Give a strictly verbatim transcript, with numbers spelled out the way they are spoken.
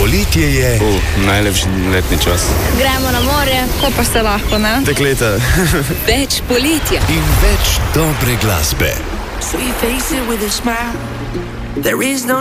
Poletje je uh, najlepši letni čas. Gremo na morje, ko pa se lahko, ne? Dekleta. Več poletja In več dobre glasbe. So you face it with a smile. There is no